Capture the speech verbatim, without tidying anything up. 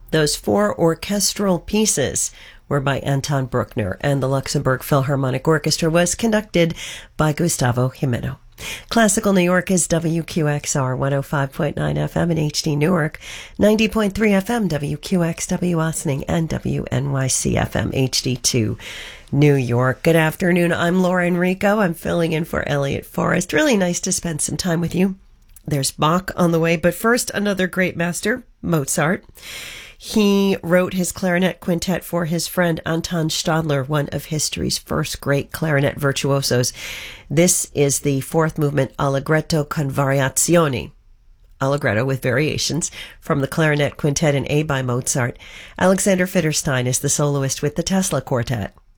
Those four orchestral pieces were by Anton Bruckner, and the Luxembourg Philharmonic Orchestra was conducted by Gustavo Jimeno. Classical New York is W Q X R one oh five point nine F M in H D Newark, ninety point three F M W Q X W Ossining, and W N Y C F M H D two New York. Good afternoon. I'm Laura Enrico. I'm filling in for Elliot Forrest. Really nice to spend some time with you. There's Bach on the way, but first, another great master, Mozart. He wrote his clarinet quintet for his friend Anton Stadler, one of history's first great clarinet virtuosos. This is the fourth movement, Allegretto con variazioni. Allegretto with variations from the clarinet quintet in A by Mozart. Alexander Fitterstein is the soloist with the Tesla Quartet.